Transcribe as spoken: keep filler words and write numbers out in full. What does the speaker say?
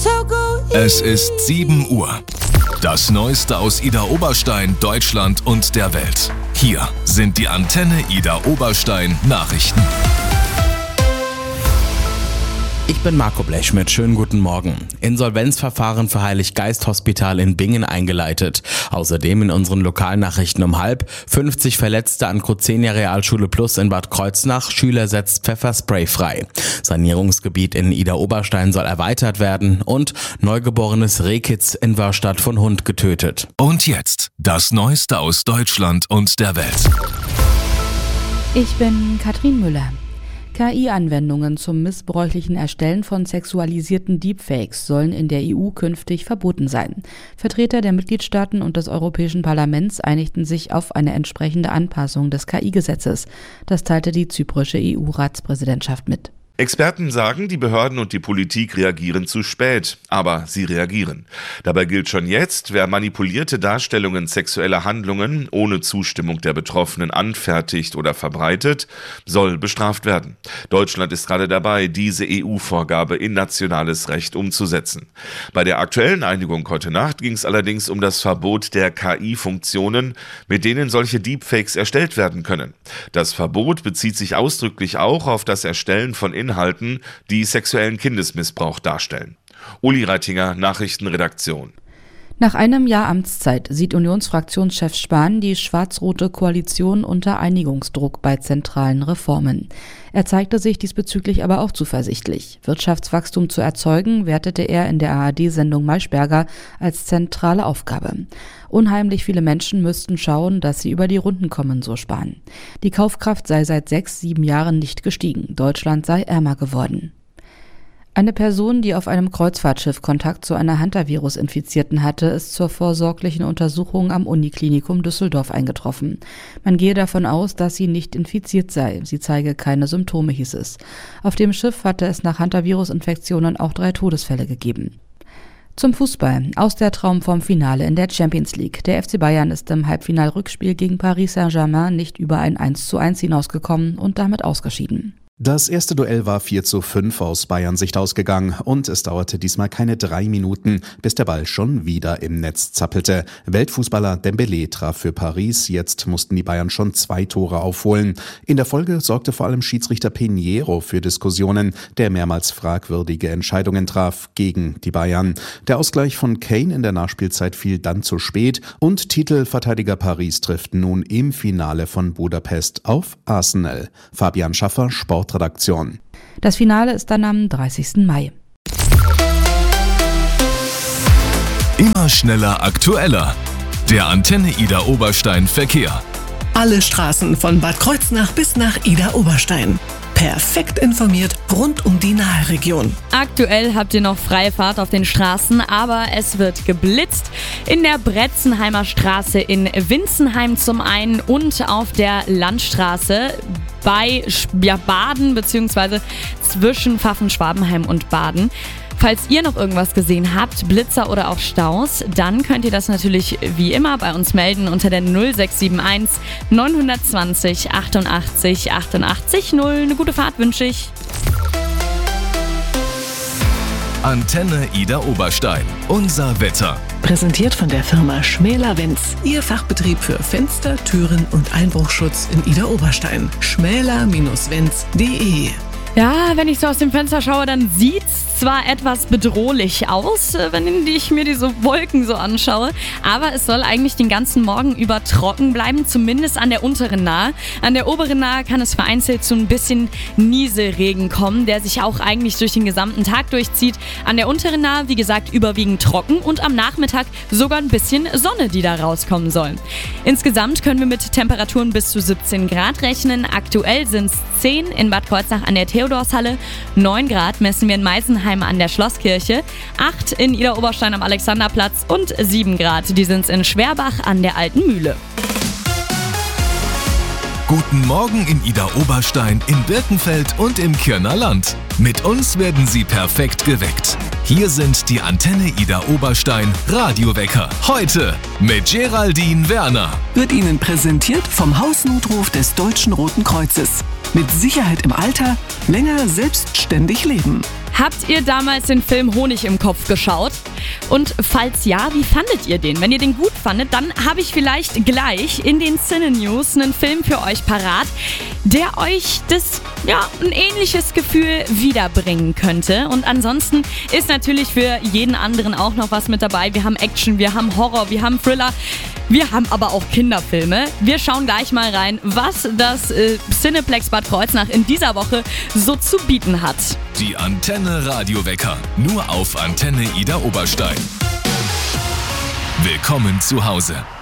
Es ist sieben Uhr. Das Neueste aus Ida Oberstein, Deutschland und der Welt. Hier sind die Antenne Ida Oberstein Nachrichten. Ich bin Marco Blechschmidt, schönen guten Morgen. Insolvenzverfahren für Heiliggeist-Hospital in Bingen eingeleitet. Außerdem in unseren Lokalnachrichten um halb, fünfzig Verletzte an Crozenia Realschule Plus in Bad Kreuznach, Schüler setzt Pfefferspray frei. Sanierungsgebiet in Ida Oberstein soll erweitert werden und neugeborenes Rehkitz in Wörstadt von Hund getötet. Und jetzt das Neueste aus Deutschland und der Welt. Ich bin Katrin Müller. K I-Anwendungen zum missbräuchlichen Erstellen von sexualisierten Deepfakes sollen in der E U künftig verboten sein. Vertreter der Mitgliedstaaten und des Europäischen Parlaments einigten sich auf eine entsprechende Anpassung des K I-Gesetzes. Das teilte die zyprische E U-Ratspräsidentschaft mit. Experten sagen, die Behörden und die Politik reagieren zu spät, aber sie reagieren. Dabei gilt schon jetzt, wer manipulierte Darstellungen sexueller Handlungen ohne Zustimmung der Betroffenen anfertigt oder verbreitet, soll bestraft werden. Deutschland ist gerade dabei, diese E U-Vorgabe in nationales Recht umzusetzen. Bei der aktuellen Einigung heute Nacht ging es allerdings um das Verbot der K I-Funktionen, mit denen solche Deepfakes erstellt werden können. Das Verbot bezieht sich ausdrücklich auch auf das Erstellen von Inhalten, die sexuellen Kindesmissbrauch darstellen. Uli Reitinger, Nachrichtenredaktion. Nach einem Jahr Amtszeit sieht Unionsfraktionschef Spahn die schwarz-rote Koalition unter Einigungsdruck bei zentralen Reformen. Er zeigte sich diesbezüglich aber auch zuversichtlich. Wirtschaftswachstum zu erzeugen, wertete er in der A R D-Sendung Maischberger als zentrale Aufgabe. Unheimlich viele Menschen müssten schauen, dass sie über die Runden kommen, so Spahn. Die Kaufkraft sei seit sechs, sieben Jahren nicht gestiegen. Deutschland sei ärmer geworden. Eine Person, die auf einem Kreuzfahrtschiff Kontakt zu einer Hantavirus-Infizierten hatte, ist zur vorsorglichen Untersuchung am Uniklinikum Düsseldorf eingetroffen. Man gehe davon aus, dass sie nicht infiziert sei. Sie zeige keine Symptome, hieß es. Auf dem Schiff hatte es nach Hantavirus-Infektionen auch drei Todesfälle gegeben. Zum Fußball. Aus der Traum vom Finale in der Champions League. Der F C Bayern ist im Halbfinal-Rückspiel gegen Paris Saint-Germain nicht über ein eins zu eins hinausgekommen und damit ausgeschieden. Das erste Duell war vier zu fünf aus Bayern Sicht ausgegangen und es dauerte diesmal keine drei Minuten, bis der Ball schon wieder im Netz zappelte. Weltfußballer Dembélé traf für Paris, jetzt mussten die Bayern schon zwei Tore aufholen. In der Folge sorgte vor allem Schiedsrichter Pinheiro für Diskussionen, der mehrmals fragwürdige Entscheidungen traf gegen die Bayern. Der Ausgleich von Kane in der Nachspielzeit fiel dann zu spät und Titelverteidiger Paris trifft nun im Finale von Budapest auf Arsenal. Fabian Schaffer, Sport Redaktion. Das Finale ist dann am dreißigsten Mai. Immer schneller, aktueller. Der Antenne Ida Oberstein Verkehr. Alle Straßen von Bad Kreuznach bis nach Ida Oberstein. Perfekt informiert rund um die Nahe-Region. Aktuell habt ihr noch freie Fahrt auf den Straßen, aber es wird geblitzt. In der Bretzenheimer Straße in Winzenheim zum einen und auf der Landstraße bei ja, Baden bzw. zwischen Pfaffen-Schwabenheim und Baden. Falls ihr noch irgendwas gesehen habt, Blitzer oder auch Staus, dann könnt ihr das natürlich wie immer bei uns melden unter der null sechs sieben eins neun zwei null achtundachtzig achtundachtzig null. Eine gute Fahrt wünsche ich. Antenne Ida Oberstein. Unser Wetter. Präsentiert von der Firma Schmäler-Wenz. Ihr Fachbetrieb für Fenster, Türen und Einbruchschutz in Ida Oberstein. schmäler Wenz punkt de. Ja, wenn ich so aus dem Fenster schaue, dann sieht's zwar etwas bedrohlich aus, wenn ich mir diese Wolken so anschaue, aber es soll eigentlich den ganzen Morgen über trocken bleiben, zumindest an der unteren Nahe. An der oberen Nahe kann es vereinzelt zu ein bisschen Nieselregen kommen, der sich auch eigentlich durch den gesamten Tag durchzieht. An der unteren Nahe, wie gesagt, überwiegend trocken und am Nachmittag sogar ein bisschen Sonne, die da rauskommen soll. Insgesamt können wir mit Temperaturen bis zu siebzehn Grad rechnen. Aktuell sind es zehn in Bad Kreuznach an der Theodorshalle, neun Grad messen wir in Meisenheim an der Schlosskirche, acht in Ida Oberstein am Alexanderplatz und sieben Grad, die sind in Schwerbach an der Alten Mühle. Guten Morgen in Ida Oberstein, in Birkenfeld und im Kirner Land. Mit uns werden Sie perfekt geweckt. Hier sind die Antenne Ida Oberstein Radiowecker. Heute mit Geraldine Werner. Wird Ihnen präsentiert vom Hausnotruf des Deutschen Roten Kreuzes. Mit Sicherheit im Alter, länger selbstständig leben. Habt ihr damals den Film Honig im Kopf geschaut? Und falls ja, wie fandet ihr den? Wenn ihr den gut fandet, dann habe ich vielleicht gleich in den Cine News einen Film für euch parat, der euch das, ja, ein ähnliches Gefühl wiederbringen könnte. Und ansonsten ist natürlich für jeden anderen auch noch was mit dabei. Wir haben Action, wir haben Horror, wir haben Thriller, wir haben aber auch Kinderfilme. Wir schauen gleich mal rein, was das äh, Cineplex Bad Kreuznach in dieser Woche so zu bieten hat. Die Antenne Radiowecker, nur auf Antenne Ida Oberstein. Willkommen zu Hause.